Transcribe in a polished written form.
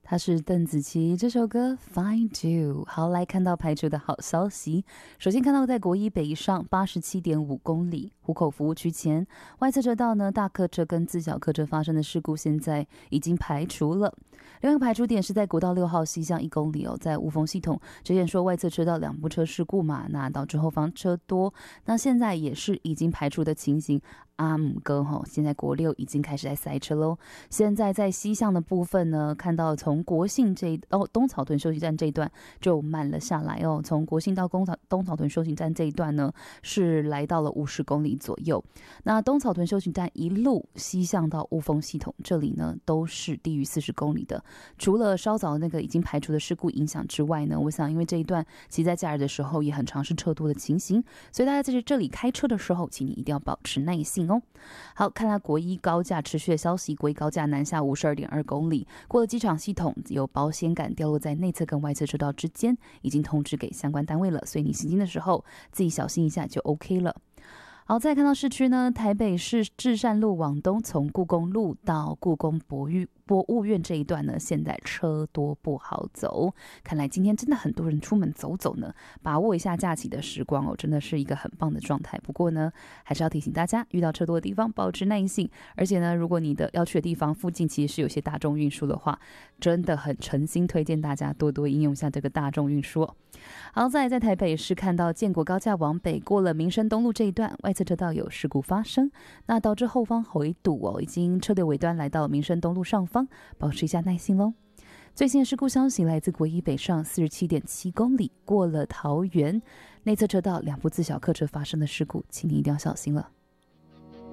他是邓紫棋，这首歌 Find You。 好，来看到排除的好消息。首先看到在国一北上 87.5 公里湖口服务区前外侧车道呢，大客车跟自小客车发生的事故现在已经排除了。另外一个排除点是在国道6号西向1公里在雾峰系统，之前说外侧车道2部车事故嘛，那导致后方车多，那现在也是已经排除的情形。阿姆哥现在国6已经开始在塞车喽。现在在西向的部分呢，看到从国信东草屯休息站这一段就慢了下来从国信到东草屯休息站这一段呢，是来到了50公里左右。那东草屯休息站一路西向到雾峰系统，这里呢都是低于40公里的。除了稍早那个已经排除的事故影响之外呢，我想因为这一段其实在假日的时候也很常是车多的情形，所以大家在这里开车的时候，请你一定要保持耐性哦。好，看到国一高架持续的消息，国一高架南下 52.2 公里，过了机场系统，有保险杆掉落在内侧跟外侧车道之间，已经通知给相关单位了，所以你行经的时候自己小心一下就 OK 了。好，再看到市区呢，台北市至善路往东，从故宫路到故宫博物院这一段呢，现在车多不好走。看来今天真的很多人出门走走呢，把握一下假期的时光真的是一个很棒的状态。不过呢，还是要提醒大家，遇到车多的地方保持耐性。而且呢，如果你的要去的地方附近其实是有些大众运输的话，真的很诚心推荐大家多多应用一下这个大众运输好，再来在台北市看到建国高架往北过了民生东路这一段，外侧车道有事故发生，那导致后方回堵已经车流尾端来到民生东路上方，保持一下耐心咯。最新的事故消息来自国一北上 47.7 公里，过了桃园内侧车道2部自小客车发生的事故，请你一定要小心了。